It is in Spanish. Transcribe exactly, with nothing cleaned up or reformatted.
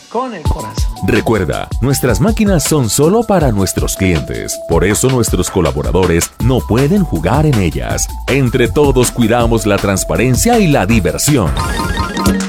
con el corazón. Recuerda, nuestras máquinas son solo para nuestros clientes. Por eso nuestros colaboradores no pueden jugar en ellas. Entre todos cuidamos la transparencia y la diversión.